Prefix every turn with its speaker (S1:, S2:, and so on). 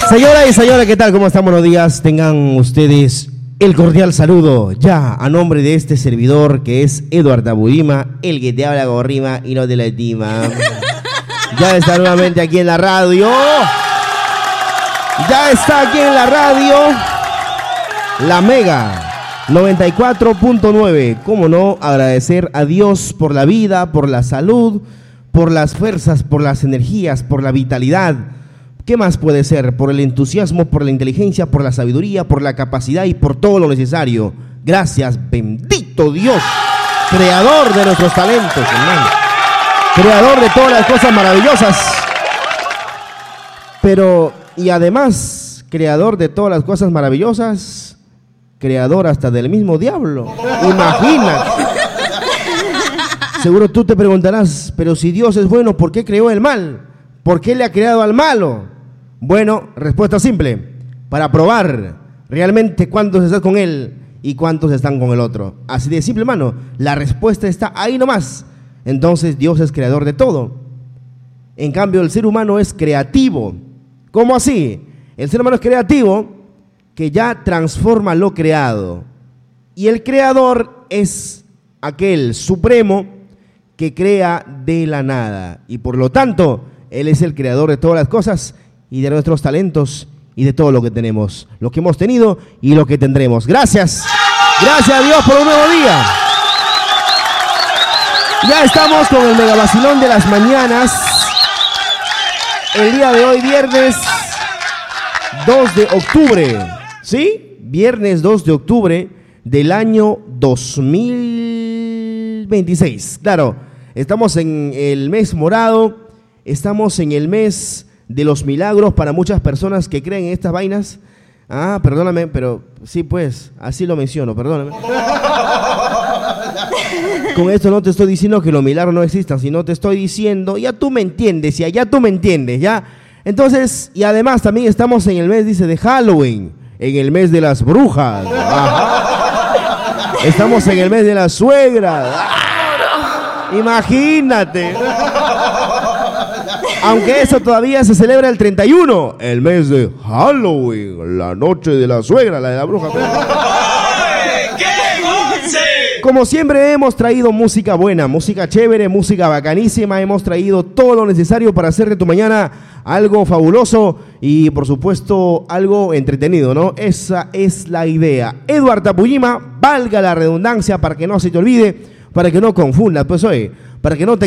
S1: Señora y señora, ¿qué tal? ¿Cómo están? Buenos días. Tengan ustedes el cordial saludo ya a nombre de este servidor que es Eduardo Abudima, el que te habla con rima y no te la estima. Ya está nuevamente aquí en la radio. Ya está aquí en la radio La Mega 94.9. ¿Cómo no agradecer a Dios por la vida, por la salud, por las fuerzas, por las energías, por la vitalidad? ¿Qué más puede ser? Por el entusiasmo, por la inteligencia, por la sabiduría, por la capacidad y por todo lo necesario. Gracias, bendito Dios, creador de nuestros talentos, hermano. Creador de todas las cosas maravillosas. Pero, y además, creador de todas las cosas maravillosas, creador hasta del mismo diablo. Imagínate. Seguro tú te preguntarás, pero si Dios es bueno, ¿por qué creó el mal? ¿Por qué le ha creado al malo? Bueno, respuesta simple, para probar realmente cuántos están con él y cuántos están con el otro. Así de simple, hermano, la respuesta está ahí nomás. Entonces Dios es creador de todo. En cambio, el ser humano es creativo. ¿Cómo así? El ser humano es creativo que ya transforma lo creado. Y el creador es aquel supremo que crea de la nada. Y por lo tanto, Él es el creador de todas las cosas y de nuestros talentos y de todo lo que tenemos, lo que hemos tenido y lo que tendremos. Gracias. Gracias a Dios por un nuevo día. Ya estamos con el mega vacilón de las mañanas. El día de hoy, viernes 2 de octubre. ¿Sí? Viernes 2 de octubre del año 2026. Claro, estamos en el mes morado. Estamos en el mes de los milagros para muchas personas que creen en estas vainas. Ah, perdóname, pero sí, pues, así lo menciono, perdóname. Con esto no te estoy diciendo que los milagros no existan, sino te estoy diciendo, ya tú me entiendes, ya tú me entiendes, ya. Entonces, y además también estamos en el mes, dice, de Halloween, en el mes de las brujas. Ajá. Estamos en el mes de la suegra. Imagínate. Aunque eso todavía se celebra el 31, el mes de Halloween, la noche de la suegra, la de la bruja. Como siempre hemos traído música buena, música chévere, música bacanísima, hemos traído todo lo necesario para hacer de tu mañana algo fabuloso y por supuesto algo entretenido, ¿no? Esa es la idea. Eduardo Abudima, valga la redundancia para que no se te olvide, para que no confundas, pues oye, para que no te